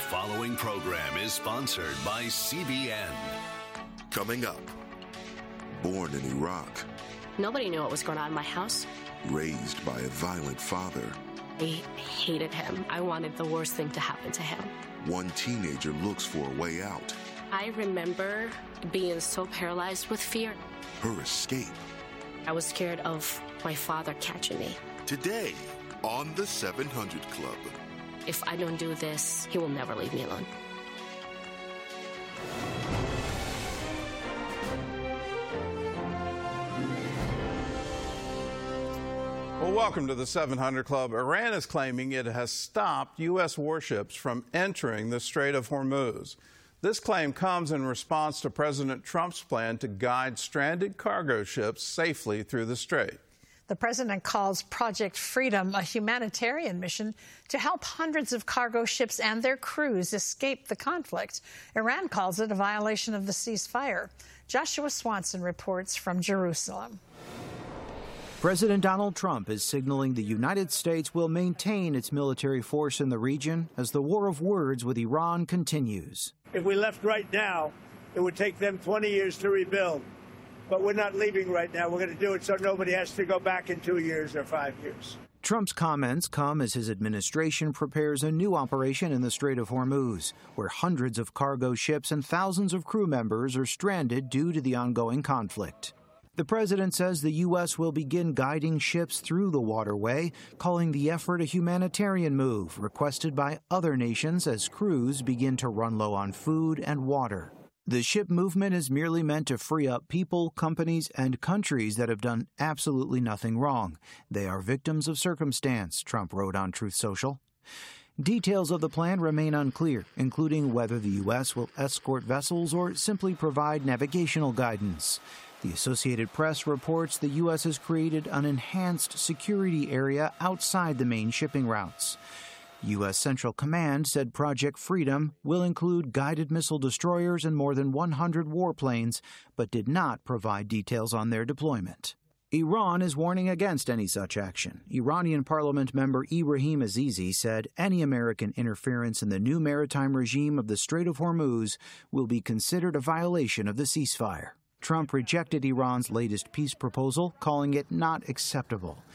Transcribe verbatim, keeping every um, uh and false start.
following program is sponsored by C B N. Coming up, born in Iraq. Nobody knew what was going on in my house. Raised by a violent father. I hated him. I wanted the worst thing to happen to him. One teenager looks for a way out. I remember being so paralyzed with fear. Her escape. I was scared of my father catching me. Today on the seven hundred Club. If I don't do this, he will never leave me alone. Well, welcome to the seven hundred Club. Iran is claiming it has stopped U S warships from entering the Strait of Hormuz. This claim comes in response to President Trump's plan to guide stranded cargo ships safely through the strait. The president calls Project Freedom a humanitarian mission to help hundreds of cargo ships and their crews escape the conflict. Iran calls it a violation of the ceasefire. Joshua Swanson reports from Jerusalem. President Donald Trump is signaling the United States will maintain its military force in the region as the war of words with Iran continues. If we left right now, it would take them twenty years to rebuild. But we're not leaving right now. We're going to do it so nobody has to go back in two years or five years. Trump's comments come as his administration prepares a new operation in the Strait of Hormuz, where hundreds of cargo ships and thousands of crew members are stranded due to the ongoing conflict. The president says the U S will begin guiding ships through the waterway, calling the effort a humanitarian move requested by other nations as crews begin to run low on food and water. The ship movement is merely meant to free up people, companies, and countries that have done absolutely nothing wrong. They are victims of circumstance, Trump wrote on Truth Social. Details of the plan remain unclear, including whether the U S will escort vessels or simply provide navigational guidance. The Associated Press reports the U S has created an enhanced security area outside the main shipping routes. U S Central Command said Project Freedom will include guided missile destroyers and more than one hundred warplanes, but did not provide details on their deployment. Iran is warning against any such action. Iranian Parliament member Ibrahim Azizi said any American interference in the new maritime regime of the Strait of Hormuz will be considered a violation of the ceasefire. Trump rejected Iran's latest peace proposal, calling it not acceptable.